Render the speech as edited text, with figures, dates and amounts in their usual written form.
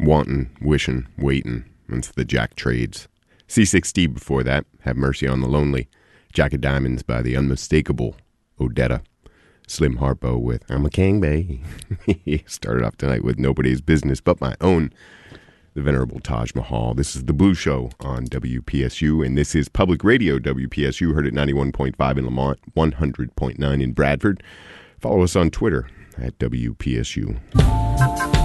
Wantin', Wishin', Waitin'. That's the Jack Trades. C6D before that, Have Mercy on the Lonely. Jack of Diamonds by the unmistakable Odetta. Slim Harpo with I'm a King Bay. Started off tonight with Nobody's Business But My Own. The Venerable Taj Mahal. This is The Blue Show on WPSU, and this is Public Radio WPSU, heard at 91.5 in Lamont, 100.9 in Bradford. Follow us on Twitter at WPSU.